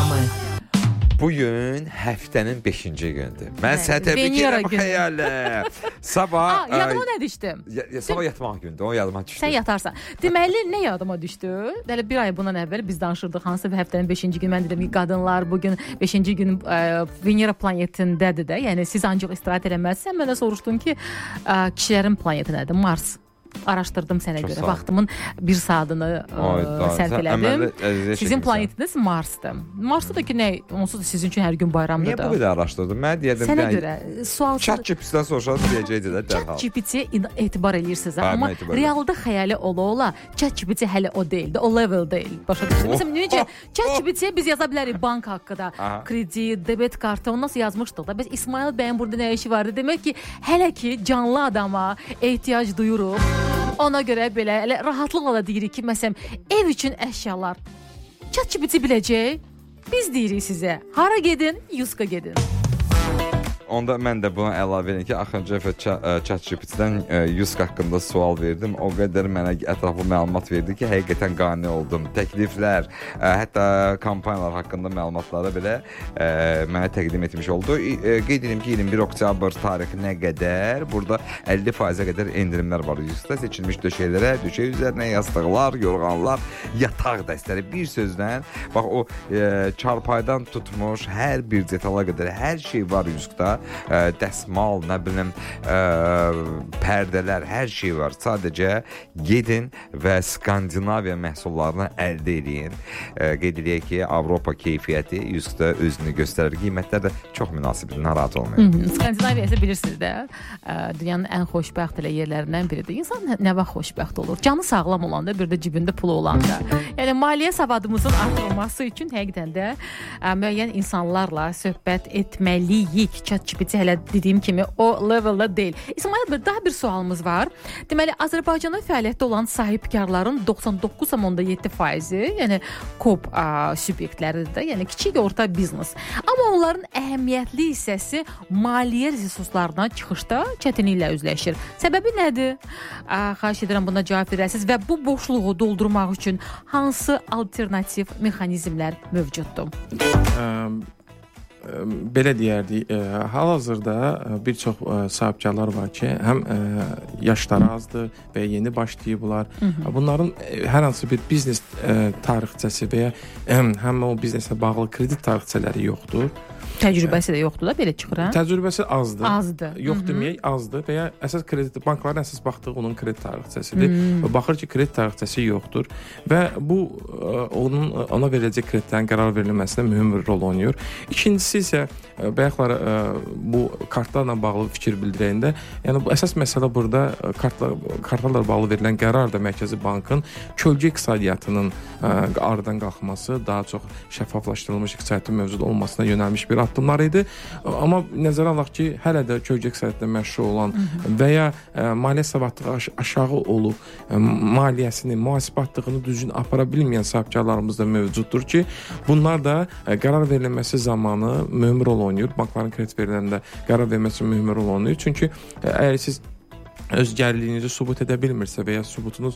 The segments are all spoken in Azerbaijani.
adamı. Bugün həftənin 5-ci gündür. Mən sənə təbrik Venera edirəm günü. xəyalə. Sabah Yadıma nə düşdü? sabah yatmaq gündür. O yadıma düşdü. Sən yatarsan. Deməli nə yadıma düşdü? Dəli bir ay bundan əvvəl biz danışırdıq hansı bir həftənin 5-ci günü. Mən dedim ki, qadınlar bugün 5-ci gün Venera planetindədir də. Yəni siz ancaq istirahət eləməlisiniz. Sən mənə soruşdun ki, kişilərin planeti nədir? Mars. Araşdırdım sənə Çox görə. sağ ol. Vaxtımın bir saatını sərf elədim. Sizin planetiniz Marsdır. Marsda da ki nə, onsuz da sizin üçün hər gün bayramdır Niyə da. bu qədər araşdırdın? Mən deyədim Sənə görə sualsız ChatGPT-dən soruşardım deyəcəkdi də dərhal. ChatGPT-yə etibar eləyirsiniz, Hə, amma mən etibar realda xəyali ola ChatGPT hələ o deyildi, o level deyil. Başa düşdünüz? Məsələn, necə ChatGPT-yə biz yaza bilərik bank haqqında, kredit, debet kartı, onu nasıl yazmışdıq da. Bəs İsmail bəyin burada nə işi vardı? Demək ki, hələ ki canlı adama ehtiyac duyuruq. Ona görə belə elə rahatlıqla da deyirik ki, məsələn, ev üçün əşyalar ChatGPT biləcək. Biz deyirik sizə, hara gedin, Yuska gedin. Onda mən də buna əlavə edim ki, axırıncı dəfə ChatGPT-dən Yusk haqqında sual verdim. O qədər mənə ətraflı məlumat verdi ki, həqiqətən qane oldum. Təkliflər, hətta kampaniyalar haqqında məlumatları belə mənə təqdim etmiş oldu. Qeyd edim ki, 21 oktyabr tarixinə qədər burada 50%-ə qədər endirimlər var Yuskda. Seçilmiş döşəklərə, döşək üzərinə yastıqlar, yorğanlar, yataq dəstələri. Bir sözlə, bax o çarpaydan tutmuş hər bir detala qədər hər şey var Yuskda. Dəsmal, nə bilim, pərdələr, hər şey var. Sadəcə gedin və Skandinaviya məhsullarını əldə edin. Qeyd edək ki, Avropa keyfiyyəti Yuskda özünü göstərir. Qiymətlər də çox münasibdir, narahat olmayın. Skandinaviya isə bilirsiniz də, dünyanın ən xoşbəxt yerlərindən biridir. İnsan nə vaxt xoşbəxt olur? Canı sağlam olanda, bir də cibində pulu olanda. Yəni maliyyə savadımızın artırılması üçün həqiqətən də müəyyən insanlarla söhbət etməliyik. ChatGPT hələ dediyim kimi o levelda deyil. İsmail bəy, daha bir sualımız var. Deməli, Azərbaycanda fəaliyyətdə olan sahibkarların 99,7%, yəni KOB subyektləridir də, yəni kiçik və orta biznes. Amma onların əhəmiyyətli hissəsi maliyyə resurslarına çıxışda çətinliklə üzləşir. Səbəbi nədir? Xahiş edirəm buna cavab verəsiniz və bu boşluğu doldurmaq üçün hansı alternativ mexanizmlər mövcuddur? Belə deyərdik, hal-hazırda bir çox sahibkarlar var ki, həm yaşları azdır və yeni başlayıblar. Bunların hər hansı bir biznes tarixçəsi və ya həm o bizneslə bağlı kredit tarixçələri yoxdur. Təcrübəsi də yoxdur da, belə çıxır, hə? Təcrübəsi azdır. Azdır. Yox deməyək, azdır və ya əsas kredit bankların əsas baxdığı onun kredit tarixçəsidir. Baxır ki, kredit tarixçəsi yoxdur və bu ona veriləcək kreditlərin qərar verilməsində mühüm bir rol oynayır. İkincisi isə bayaqlar bu kartlarla bağlı fikir bildirəndə, yəni bu əsas məsələ burada kartlarla bağlı verilən qərar da Mərkəzi Bankın kölgə iqtisadiyyatının aradan qalxması, daha çox şəffaflaşdırılmış iqtisadiyyatın mövcud olmasına yönəlmiş bir addımlar idi. Amma nəzərə alaq ki, hələ də kölgə iqtisadiyyatla məşğul olan və ya maliyyə savadlığı aşağı olub, maliyyəsini, mühasibatlığını düzgün apara bilməyən sahibkarlarımız da mövcuddur ki, bunlar da qərar verilməsi zamanı mühüm rol oynayır. Bankların kredit veriləndə qərar verməsi mühüm rol oynayır. Çünki əgər siz öz gəlirliyinizi sübut edə bilmirsə və ya sübutunuz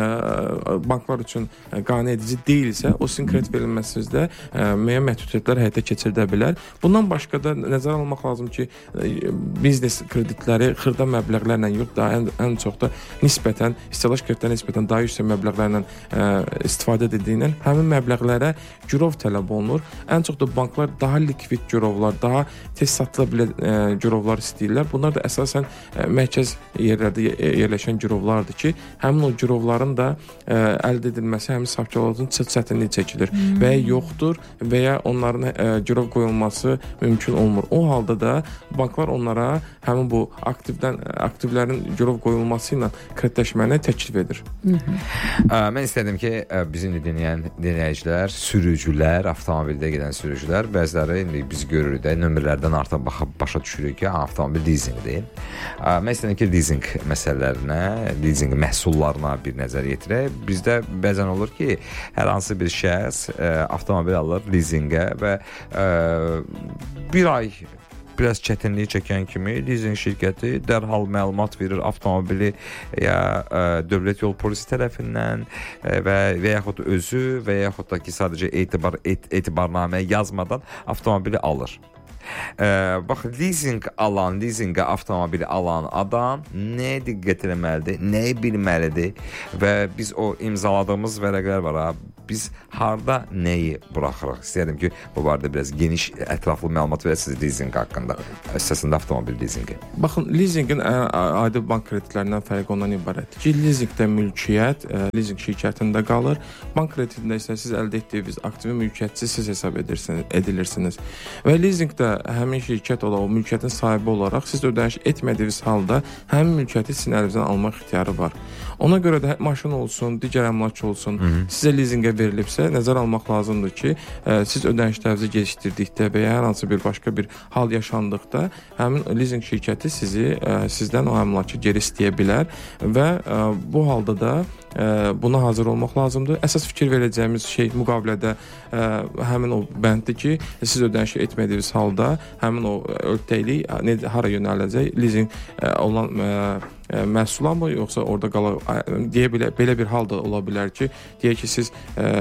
banklar üçün qane edici deyilsə, o sizin kredit verilməsinizdə müəyyən məhdudiyyətlər həyata keçirilə bilər. Bundan başqa da nəzərə almaq lazım ki, biznes kreditləri xırda məbləğlərlə yox, daha ən çox da nisbətən, istehlak kreditlərə nisbətən daha yüksək məbləğlərlə istifadə edildiyindən həmin məbləğlərə girov tələb olunur. Ən çox da banklar daha likvid girovlar, daha tez satıla bilən girovlar istəyirlər. Bunlar da əsasən mərkəz yerlərdə yerləşən girovlardır ki, həmin o girovların da əldə edilməsi həmin sahibkarların çətinlik çəkilir və ya yoxdur və ya onların girov qoyulması mümkün olmur. O halda da banklar onlara həmin bu aktivlərin girov qoyulması ilə kreditləşməni təklif edir. Mən istədim ki, bizim dinləyicilər, sürücülər, avtomobildə gedən sürücülər, bəziləri indi biz görürük də, nömrələrdən artıq başa düşürük ki, avtomobil leasingdir. Mən istədim ki, leasing məsələlərinə, leasing məhsullarına bir nəzər yetirək. Bizdə bəzən olur ki, hər hansı bir şəxs avtomobil alır leasingə və bir ay biraz çətinlik çəkən kimi lizing şirkəti dərhal məlumat verir avtomobili ya dövlət yol polisi tərəfindən və yaxud özü və yaxud da ki sadəcə etibarnamə yazmadan avtomobili alır. Bax, lizinqə avtomobili alan adam nəyə diqqət etməlidir, nəyi bilməlidir və biz o imzaladığımız vərəqlər var ha, biz harda nəyi buraxırıq? İstəyirəm ki, bu barədə biraz geniş, ətraflı məlumat verəsiniz lizinq haqqında, əsasında avtomobil lizinqi. Baxın, lizinqin adi bank kreditlərindən fərqi ondan ibarətdir ki, lizinqdə mülkiyyət lizinq şirkətində qalır, bank kreditində isə siz əldə etdiyiniz aktivin mülkiyyətçisi siz hesab edilirsiniz və lizinqdə həmin şirkət o mülkiyyətin sahibi olaraq siz ödəniş etmədiyiniz halda həmin mülkiyyəti sizin əlinizdən almaq ixtiyarı var. Ona görə də maşın olsun, digər əmlak olsun, sizə lizinqə verilibsə, nəzər almaq lazımdır ki, siz ödənişlərinizi gecikdirdikdə və ya hər hansı bir başqa bir hal yaşandıqda həmin lizinq şirkəti sizdən o əmlakı geri istəyə bilər və bu halda da buna hazır olmaq lazımdır. Əsas fikir verəcəyimiz şey müqavilədə həmin o bənddir ki, siz ödəniş etmədiyiniz halda həmin o öhdəlik hara yönələcək, lizinq olan məhsula mı, yoxsa orada deyə belə bir hal da ola bilər ki, deyək ki, siz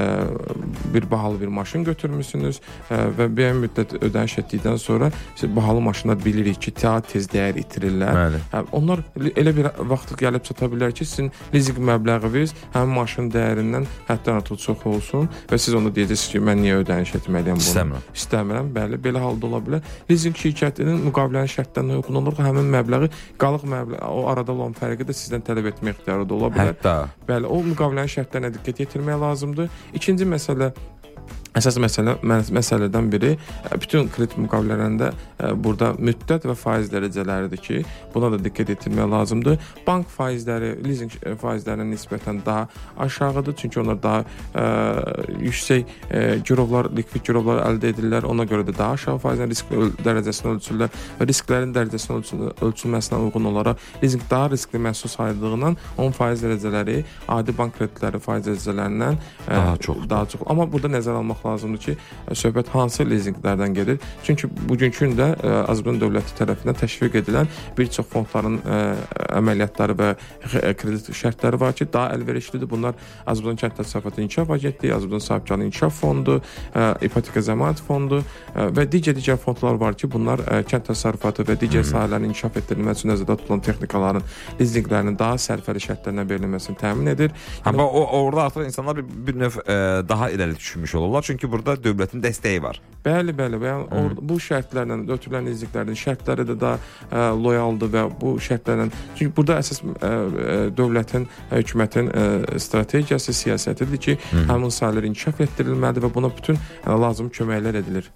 bir bahalı bir maşın götürmüsünüz və bir müddət ödəniş etdikdən sonra bahalı maşınlar bilirik ki, tez dəyər itirirlər. Onlar elə bir vaxt gəlib çata bilər ki, sizin lizinq məbləğiniz həmin maşın dəyərindən həddən artıq çox olsun və siz onu deyəcəksiniz ki, mən niyə ödəniş etməliyəm bunu? İstəmirəm. Bəli, belə halda ola bilər. Lizinq şirkətinin müqavilənin şərtlərinə uyğun olaraq həmin məbləği, qalıq məbləği, o arada olan fərqi də sizdən tələb etmə ixtiyarı da ola bilər. Hətta. Bəli, o müqavilənin şərtlərinə diqqət yetirmək lazımdır. İkinci məsələ, əsas məsələdən biri bütün kredit müqavilələrində burada müddət və faiz dərəcələridir ki, buna da diqqət etdirmək lazımdır. Bank faizləri, lizinq faizlərinə nisbətən daha aşağıdır, çünki onlar daha yüksək girovlar, likvid girovlar əldə edirlər. Ona görə də daha aşağı faizlə risk dərəcəsini ölçürlər və risklərin dərəcəsinin ölçülməsinə uyğun olaraq lizinq daha riskli məhsul sayıldığından onun faiz dərəcələri adi bank kreditləri faiz dərəcələrindən daha çox. Amma burada nəzər almaq lazımdır ki, söhbət hansı lizinqlərdən gedir. Çünki bugünkü gündə Azərbaycan dövləti tərəfindən təşviq edilən bir çox fondların əməliyyatları və kredit şərtləri var ki, daha əlverişlidir. Bunlar Azərbaycan Kənd Təsərrüfatı İnkişaf Agentliyi, Azərbaycan Sahibkarlıq İnkişaf Fondu, İpoteka Zəmanət Fondu və digər fondlar var ki, bunlar kənd təsərrüfatı və digər sahələrin inkişaf etdirilməsi üçün nəzərdə tutulan texnikaların lizinqlərinin daha sərfəli şərtlərlə verilməsini təmin edir. Amma orada artıq insanlar bir növ daha irəli düşmüş olurlar. Çünki burada dövlətin dəstəyi var. Bəli. Bu şərtlərlə ötürülən lizinqlərin şərtləri də daha loyaldır və bu şərtlərlə, çünki burada əsas dövlətin, hökumətin strategiyası, siyasətidir ki, həmin sahələr inkişaf etdirilməlidir və buna bütün lazım köməklər edilir.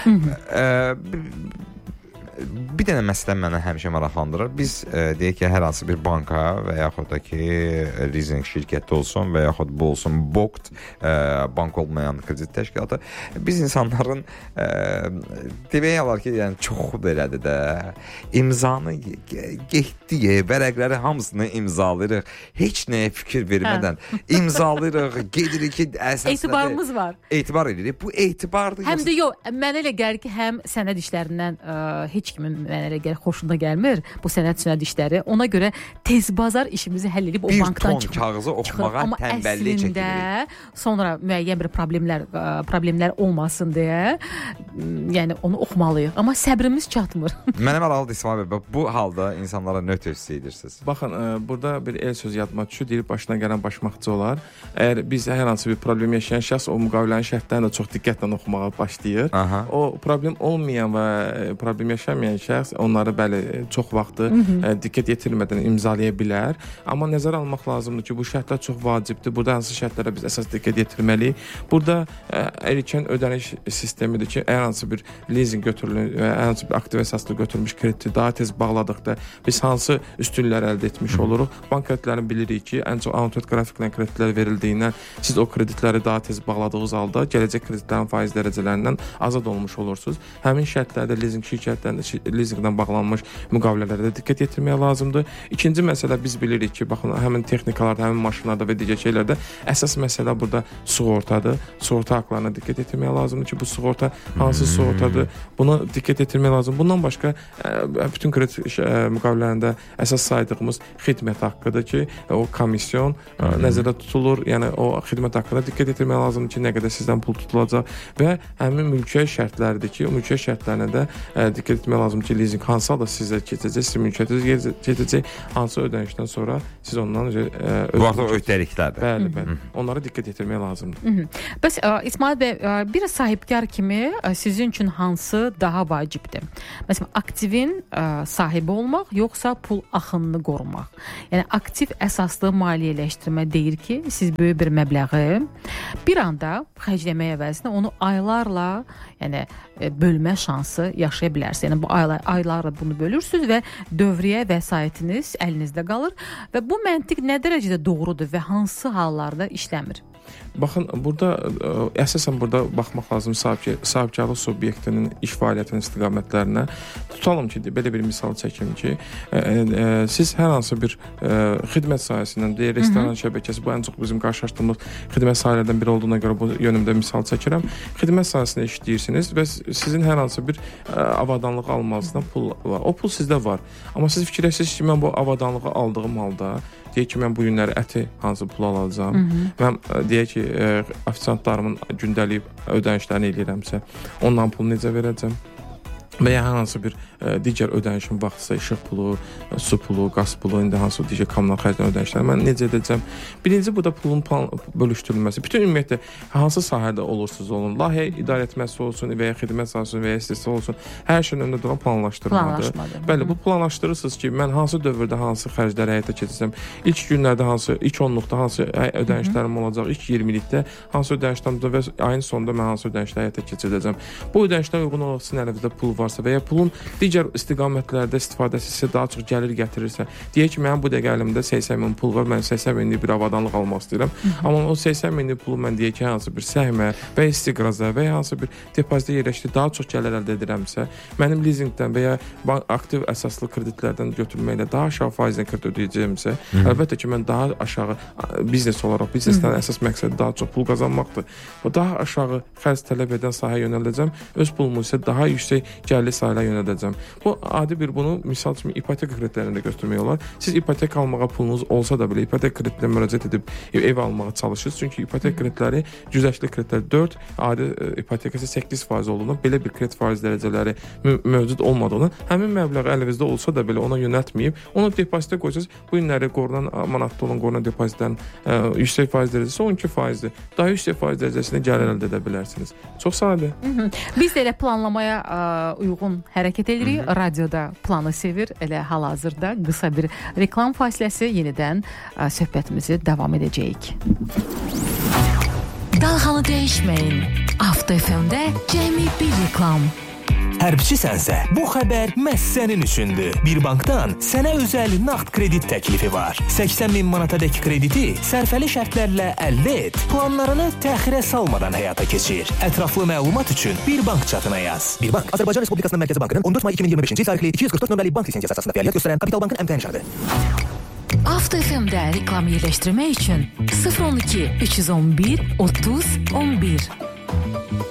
Bir dənə məsələ mənə həmişə maraqlandırır. Biz deyək ki, hər hansı bir banka və yaxud da ki, lizinq şirkəti olsun və yaxud bu olsun BOKT, bank olmayan kredit təşkilatı, biz insanların demək olar ki, yəni çoxu belədir də, imzanı getdiyi vərəqləri hamısını imzalayırıq. Heç nəyə fikir vermədən imzalayırıq, gedirik ki, əsasında etibarımız var. Etibar edirik. Bu etibardır. Həm də yox, mənə elə gəlir ki, həm sənəd işlərindən heç kimin mənə elə gəlir xoşuna gəlmir bu sənəd işləri. Ona görə tez bazar işimizi həll edib o bankdan çıxır. Bir ton kağızı oxumağa tənbəllik çəkirik. Amma əslində sonra müəyyən bir problemlər olmasın deyə, yəni onu oxumalıyıq. Amma səbrimiz çatmır. Mənə maraqlıdır İsmail bəy, bu halda insanlara nə tövsiyə edirsiniz? Baxın, burada bir el söz yadıma düşür, deyir başına gələn başmaqçı olar. Əgər biz hər hansı bir problem yaşayan şəxs o müqavilənin şərtlərini də çox diqqətlə oxumağa başlayır. O problem olmayan və problem yaşamayan şəxs onları bəli çox vaxtı diqqət yetirmədən imzalaya bilər. Amma nəzərə almaq lazımdır ki, bu şərtlər çox vacibdir. Burada hansı şərtlərə biz əsas diqqət yetirməliyik? Burada erkən ödəniş sistemidir ki, hər hansı bir lizinq götürülür və hər hansı bir aktiv əsaslı götürülmüş krediti daha tez bağladıqda biz hansı hansı üstünlüklər əldə etmiş oluruq. Bank kreditlərini bilirik ki, ən çox annuitet qrafiklə kreditlər verildiyindən siz o kreditləri daha tez bağladığınız halda gələcək kreditlərin faiz dərəcələrindən azad olmuş olursunuz. Həmin şərtlərdə lizing şirkətlərində lizingdən bağlanmış müqavilələrə də diqqət yetirmək lazımdır. İkinci məsələ biz bilirik ki, baxın, həmin texnikalarda, həmin maşınlarda və digər şeylərdə əsas məsələ burada sığortadır. Sığorta haqlarına diqqət yetirmək lazımdır ki, bu sığorta hansı sığortadır? Buna diqqət yetirmək lazım. Bundan başqa bütün kredit müqavilələrində əsas saydığımız xidmət haqqıdır ki, o komisyon nəzərdə tutulur. Yəni o xidmət haqqına diqqət yetirmək lazımdır ki, nə qədər sizdən pul tutulacaq və həmin mülkiyyət şərtləridir ki, o mülkiyyət şərtlərinə də diqqət etmək lazımdır ki, lizing hansı halda sizə keçəcək, sizin mülkiyyətiniz keçəcək, hansı ödənişdən sonra siz ondan bu artıq öhdəliklərdir. Bəli. Onlara diqqət yetirmək lazımdır. Bəs İsmail bəy, bir sahibkar kimi sizin üçün hansı daha vacibdir? Məsələn, aktivin sahibi olmaq, yoxsa pul axınını qorumaq? Yəni aktiv əsaslı maliyyələşdirmə deyir ki, siz böyük bir məbləği bir anda xərcləmək əvəzinə onu aylarla, yəni bölmə şansı yaşaya bilərsiniz. Yəni bu aylarla bunu bölürsünüz və dövriyyə vəsaitiniz əlinizdə qalır və bu məntiq nə dərəcədə doğrudur və hansı hallarda işləmir? Baxın, burada əsasən burada baxmaq lazım sahibkarlıq subyektinin iş fəaliyyətinin istiqamətlərinə. Tutalım ki, belə bir misal çəkim ki, siz hər hansı bir xidmət sahəsindən, restoran şəbəkəsi, bu ən çox bizim qarşılaşdığımız xidmət sahələrdən biri olduğuna görə bu yönümdə misal çəkirəm. Xidmət sahəsində işləyirsiniz və sizin hər hansı bir avadanlıq almanızdan pul var. O pul sizdə var. Amma siz fikirləşirsiniz ki, mən bu avadanlığı aldığım halda deyək ki, mən bu günləri əti hansı pul alacağam. Mən deyək ki, ofisiantlarımın gündəlik ödənişlərini eləyirəmsə, ondan pul necə verəcəm? Və ya hər hansı bir digər ödənişin vaxtsa işıq pulu, su pulu, qaz pulu, indi hansı digər kommunal xərclərin ödənişləri mən necə edəcəm? Birinci burada pulun bölüşdürülməsi. Bütün ümumiyyətlə hansı sahədə olursunuz olun, layihə idarə etməsi olsun və ya xidmət sahəsi və ya istehsal olsun, hər şeyin önündə duran planlaşdırmadır. Bəli, bu planlaşdırırsınız ki, mən hansı dövrdə hansı xərcləri həyata keçirsəm, ilk günlərdə hansı, ilk 10-luqda hansı ödənişlərim olacaq, ilk 20-likdə hansı ödənişlərim və ayın sonunda mən hansı ödənişləri həyata keçirəcəm. Bu ödənişlərə uyğun olaraq sizin əlinizdə pul varsa və ya pulun digər istiqamətlərdə istifadəsi sizə daha çox gəlir gətirirsə, deyək ki, mənim bu dəqiqə əlimdə 80 min pul var, mən 80 minlik bir avadanlıq almaq istəyirəm. Amma o 80 minlik pulu mən deyək ki, hansı bir səhmə və ya istiqraza və ya hansı bir depozitə yerləşdirib daha çox gəlir əldə edirəmsə, mənim lizingdən və ya aktiv əsaslı kreditlərdən götürməklə daha aşağı faizlə kredit ödəyəcəyimsə, əlbəttə ki, mən daha aşağı biznes olaraq, biznesdən əsas məqsədi daha çox pul qazanmaqdır. O daha aşağı xərc tələb edən sahəyə yönəldəcəm, öz pulumu isə daha yüksək gəlirli sahələrə yönəldəcəm. Bu adi bir bunu misal kimi ipoteka kreditlərində göstərmək olar. Siz ipoteka almağa pulunuz olsa da belə ipoteka kreditinə müraciət edib ev almağa çalışırsınız. Çünki ipoteka kreditləri güzəştli kreditlər 4, adi ipoteka isə 8% olduğundan belə bir kredit faiz dərəcələri mövcud olmadığından həmin məbləğ əlinizdə olsa da belə ona yönəltməyib, onu depozitə qoyacağız. Bu günləri qorunan manatda olan qorunan depozitlərin yüksək faiz dərəcəsi 12%-dir. Daha yüksək faiz dərəcəsində gəlir əldə edə bilərsiniz. Çox sadə. Biz də elə planlamaya uyğun hərəkət edirik. Radioda planı sevir. Elə hal-hazırda qısa bir reklam fasiləsi, yenidən söhbətimizi davam edəcəyik. Dalğanı dəyişməyin. Avto FM-də cəmi bir reklam. Hərbçisənsə, bu xəbər məhz sənin üçündür. Bir bankdan sənə özəl nağd kredit təklifi var. 80 min manatadək krediti sərfəli şərtlərlə əldə et. Planlarını təxirə salmadan həyata keçir. Ətraflı məlumat üçün Bir Bank çatına yaz. Bir Bank, Azərbaycan Respublikasının Mərkəzi Bankının 14 may 2025-ci tarixli 244 nömrəli bank lisensiyası əsasında fəaliyyət göstərən Kapital Bankın əmtəh nişanıdır. Avto FM-də reklam yerləşdirmək üçün 012 311 30 11